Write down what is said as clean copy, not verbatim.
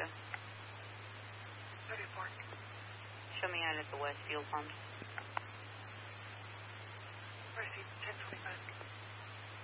Georgia. 34. Show me out at the West Fuel Pumps. Receipt 1025.